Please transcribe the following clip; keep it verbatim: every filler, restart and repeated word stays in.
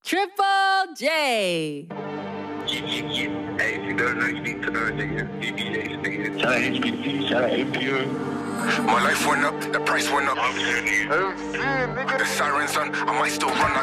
Triple J. Yeah, yeah, yeah. Hey, if you don't know, you need to know, nigga. D D H, nigga. Shout out H B C, shout out M P O. My life went up, the price went up. I'm saying, nigga. The sirens on, I might still run.